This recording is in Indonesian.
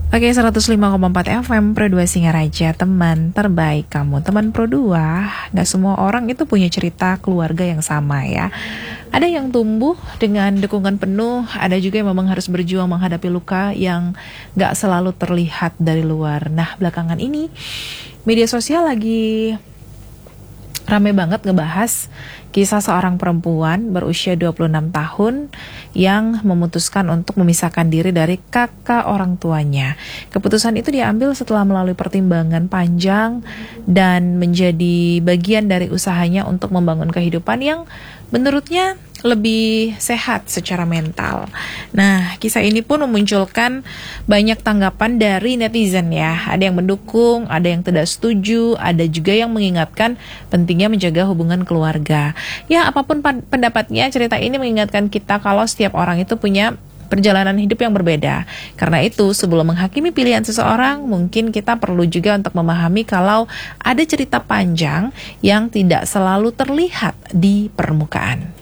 Oke, 105,4 FM Pro 2 Singaraja, teman terbaik kamu. Teman Pro 2, gak semua orang itu punya cerita keluarga yang sama ya. Ada yang tumbuh dengan dukungan penuh, ada juga yang memang harus berjuang menghadapi luka yang gak selalu terlihat dari luar. Nah, belakangan ini media sosial lagi rame banget ngebahas kisah seorang perempuan berusia 26 tahun yang memutuskan untuk memisahkan diri dari kakak orang tuanya. Keputusan itu diambil setelah melalui pertimbangan panjang dan menjadi bagian dari usahanya untuk membangun kehidupan yang menurutnya lebih sehat secara mental. Nah, kisah ini pun memunculkan banyak tanggapan dari netizen ya. Ada yang mendukung, ada yang tidak setuju, ada juga yang mengingatkan pentingnya menjaga hubungan keluarga. Ya, apapun pendapatnya, cerita ini mengingatkan kita kalau setiap orang itu punya perjalanan hidup yang berbeda. Karena itu, sebelum menghakimi pilihan seseorang, mungkin kita perlu juga untuk memahami kalau ada cerita panjang yang tidak selalu terlihat di permukaan.